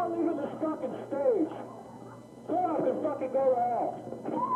not leaving this fucking stage. So I can fucking go to hell.